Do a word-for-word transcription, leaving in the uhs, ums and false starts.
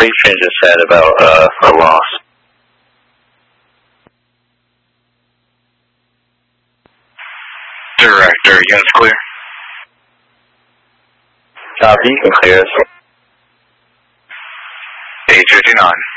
briefing just had about uh, a loss. Director, units clear. Copy, you can clear us. eight fifty-nine.